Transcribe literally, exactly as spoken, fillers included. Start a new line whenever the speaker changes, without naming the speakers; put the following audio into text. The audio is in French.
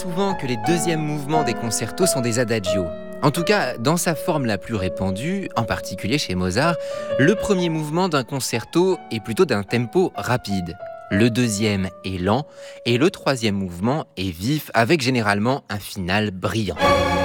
souvent que les deuxièmes mouvements des concertos sont des adagios. En tout cas, dans sa forme la plus répandue, en particulier chez Mozart, le premier mouvement d'un concerto est plutôt d'un tempo rapide. Le deuxième est lent et le troisième mouvement est vif avec généralement un final brillant.